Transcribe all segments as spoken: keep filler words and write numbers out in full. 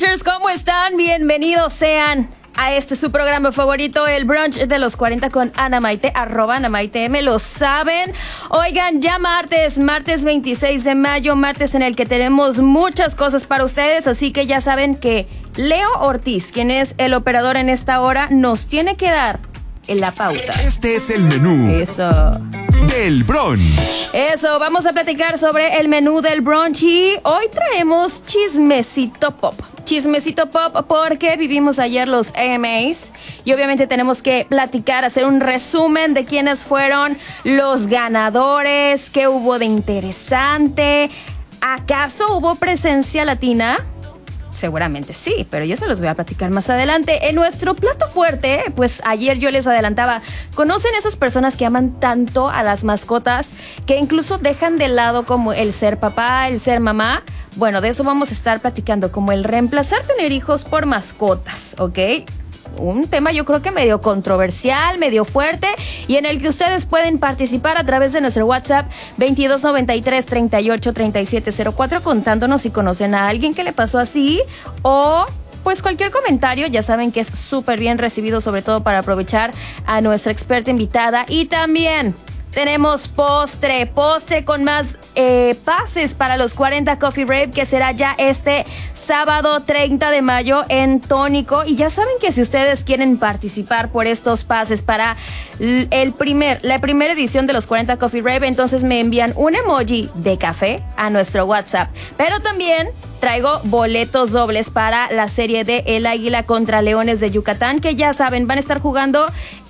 ¿Cómo están? Bienvenidos sean a este su programa favorito, el brunch de los cuarenta con Ana Maite, arroba Ana Maite, me lo saben. Oigan, ya martes, martes veintiséis de mayo, martes en el que tenemos muchas cosas para ustedes, así que ya saben que Leo Ortiz, quien es el operador en esta hora, nos tiene que dar la pauta. Este es el menú. Eso. Del brunch. Eso, vamos a platicar sobre el menú del brunch y hoy traemos chismecito pop. Chismecito pop porque vivimos ayer los A M As y obviamente tenemos que platicar, hacer un resumen de quiénes fueron los ganadores, qué hubo de interesante. ¿Acaso hubo presencia latina? Seguramente sí, pero yo se los voy a platicar más adelante. En nuestro plato fuerte, pues ayer yo les adelantaba, ¿conocen esas personas que aman tanto a las mascotas que incluso dejan de lado como el ser papá, el ser mamá? Bueno, de eso vamos a estar platicando, como el reemplazar tener hijos por mascotas, ¿ok? Un tema yo creo que medio controversial, medio fuerte y en el que ustedes pueden participar a través de nuestro WhatsApp veintidós noventa y tres, treinta y ocho, treinta y siete cero cuatro contándonos si conocen a alguien que le pasó así o pues cualquier comentario. Ya saben que es súper bien recibido, sobre todo para aprovechar a nuestra experta invitada. Y también tenemos postre, postre con más eh, pases para los cuarenta Coffee Rave, que será ya este sábado treinta de mayo en Tónico. Y ya saben que si ustedes quieren participar por estos pases para el primer, la primera edición de los cuarenta Coffee Rave, entonces me envían un emoji de café a nuestro WhatsApp. Pero también traigo boletos dobles para la serie de El Águila contra Leones de Yucatán, que ya saben, van a estar jugando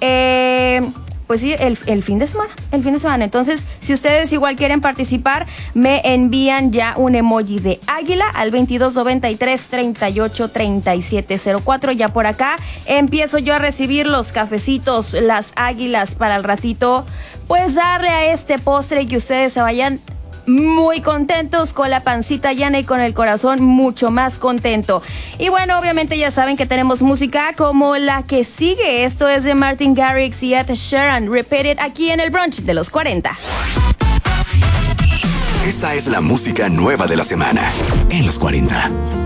Eh, Pues sí, el, el fin de semana, el fin de semana. Entonces, si ustedes igual quieren participar, me envían ya un emoji de águila al veintidós noventa y tres, treinta y ocho, treinta y siete cero cuatro. Ya por acá empiezo yo a recibir los cafecitos, las águilas para el ratito, pues darle a este postre y que ustedes se vayan muy contentos, con la pancita llena y con el corazón mucho más contento. Y bueno, obviamente ya saben que tenemos música como la que sigue. Esto es de Martin Garrix y Ed Sheeran, Repeat It, aquí en el brunch de los cuarenta. Esta es la música nueva de la semana en los cuarenta.